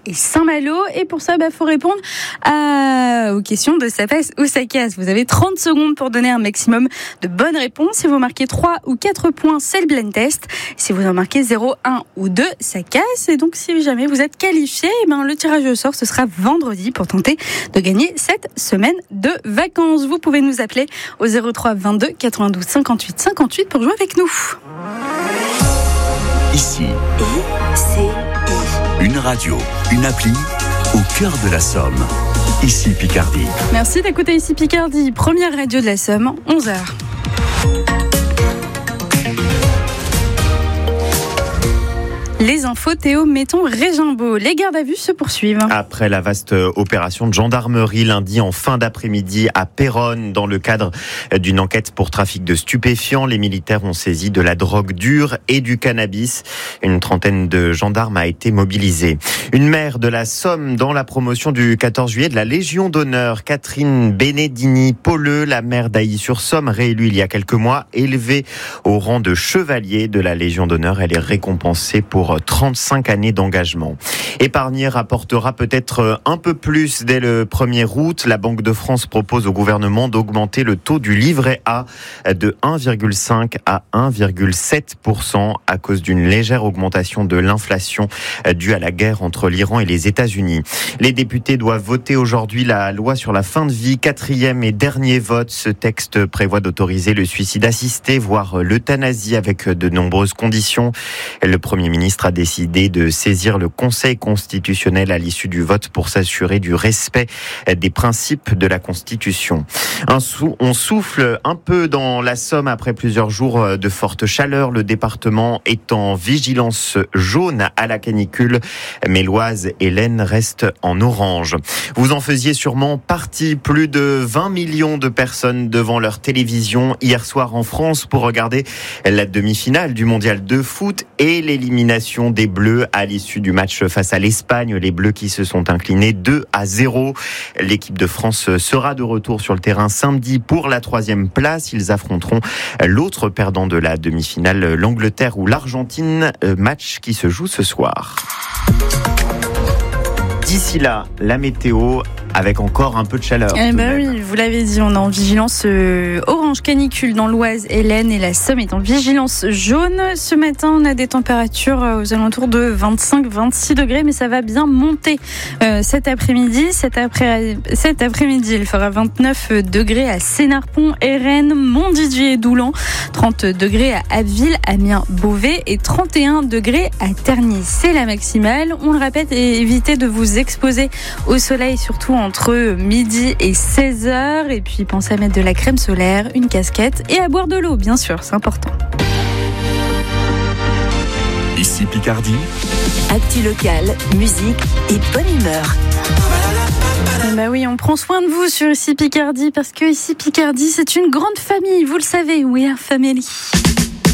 et Saint-Malo. Et pour ça, faut répondre aux questions de ça passe ou ça casse. Vous avez 30 secondes pour donner un maximum de bonnes réponses. Si vous marquez 3 ou 4 points, c'est le blind test. Si vous en marquez 0, 1 ou 2, ça casse. Et donc, si jamais vous êtes qualifié, le tirage au sort, ce sera vendredi pour tenter de gagner cette semaine de vacances. Vous pouvez nous appeler au 03 22 92 58 58 pour jouer avec nous. Ici, une radio, une appli au cœur de la Somme. Ici Picardie. Merci d'écouter Ici Picardie, première radio de la Somme, 11h. Les infos, Théo Metton-Régimbaud. Les gardes à vue se poursuivent. Après la vaste opération de gendarmerie lundi en fin d'après-midi à Péronne, dans le cadre d'une enquête pour trafic de stupéfiants, les militaires ont saisi de la drogue dure et du cannabis. Une trentaine de gendarmes a été mobilisée. Une mère de la Somme dans la promotion du 14 juillet de la Légion d'honneur, Catherine Benedini-Pauleux, la mère d'Ailly-sur-Somme, réélue il y a quelques mois, élevée au rang de chevalier de la Légion d'honneur. Elle est récompensée pour 35 années d'engagement. Épargner rapportera peut-être un peu plus dès le 1er août. La Banque de France propose au gouvernement d'augmenter le taux du livret A de 1,5 à 1,7% à cause d'une légère augmentation de l'inflation due à la guerre entre l'Iran et les États-Unis. Les députés doivent voter aujourd'hui la loi sur la fin de vie, 4e et dernier vote. Ce texte prévoit d'autoriser le suicide assisté, voire l'euthanasie avec de nombreuses conditions. Le Premier ministre a décidé de saisir le Conseil constitutionnel à l'issue du vote pour s'assurer du respect des principes de la Constitution. On souffle un peu dans la Somme après plusieurs jours de forte chaleur. Le département est en vigilance jaune à la canicule, mais l'Oise et l'Aisne restent en orange. Vous en faisiez sûrement partie. Plus de 20 millions de personnes devant leur télévision hier soir en France pour regarder la demi-finale du mondial de foot et l'élimination des Bleus à l'issue du match face à l'Espagne. Les Bleus qui se sont inclinés 2-0. L'équipe de France sera de retour sur le terrain samedi pour la 3e place. Ils affronteront l'autre perdant de la demi-finale, l'Angleterre ou l'Argentine, match qui se joue ce soir. D'ici là, la météo avec encore un peu de chaleur. Oui, vous l'avez dit, on est en vigilance orange canicule dans l'Oise et l'Aisne, et la Somme est en vigilance jaune. Ce matin, on a des températures aux alentours de 25-26 degrés, mais ça va bien monter cet après-midi. Cet après-midi, il fera 29 degrés à Sénarpont, Rennes, Montdidier et Doulan, 30 degrés à Abbeville, Amiens, Beauvais et 31 degrés à Tergny. C'est la maximale. On le répète, et évitez de vous exposer au soleil, surtout entre midi et 16h. Et puis pensez à mettre de la crème solaire, une casquette et à boire de l'eau, bien sûr, c'est important. Ici Picardie. Actu locale, musique et bonne humeur. Oui, on prend soin de vous sur Ici Picardie, parce que Ici Picardie, c'est une grande famille, vous le savez, we are family.